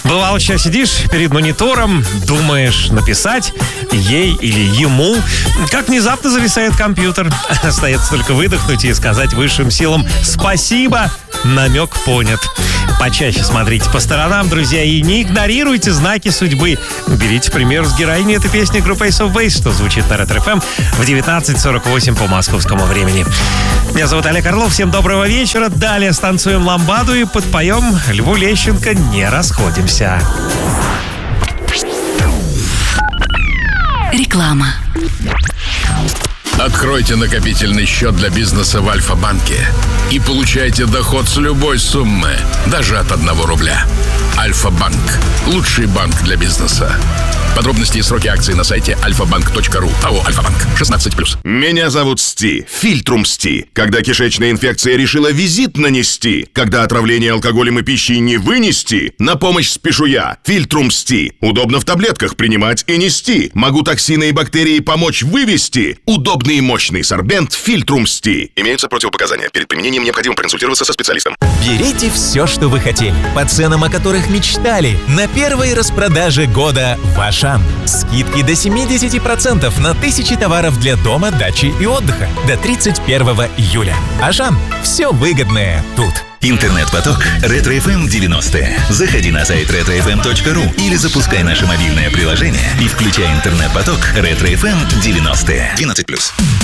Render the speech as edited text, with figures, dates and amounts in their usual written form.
Бывало, сейчас сидишь перед монитором, думаешь написать ей или ему, как внезапно зависает компьютер. Остается только выдохнуть и сказать высшим силам «спасибо». Намек понят. Почаще смотрите по сторонам, друзья, и не игнорируйте знаки судьбы. Берите пример с героини этой песни группы Ace of Base, что звучит на Ретро-ФМ в 19:48 по московскому времени. Меня зовут Олег Орлов. Всем доброго вечера. Далее станцуем ламбаду и подпоем Льву Лещенко «Не расходимся». Реклама. Откройте накопительный счет для бизнеса в Альфа-банке и получайте доход с любой суммы, даже от 1 рубля. Альфа-банк. Лучший банк для бизнеса. Подробности и сроки акций на сайте alfabank.ru. АО «Альфа-банк». 16+. Меня зовут Сти. Фильтрум Сти. Когда кишечная инфекция решила визит нанести, когда отравление алкоголем и пищей не вынести, на помощь спешу я. Фильтрум Сти. Удобно в таблетках принимать и нести. Могу токсины и бактерии помочь вывести. Удобный и мощный сорбент Фильтрум Сти. Имеются противопоказания. Перед применением необходимо проконсультироваться со специалистом. Берите все, что вы хотели, по ценам, о которых мечтали, на первой распродаже года в Ашан. Скидки до 70% на тысячи товаров для дома, дачи и отдыха до 31 июля. Ашан. Все выгодное тут. Интернет-поток Ретро-ФМ 90. Заходи на сайт retrofm.ru или запускай наше мобильное приложение и включай интернет-поток Ретро-ФМ 90. 12+.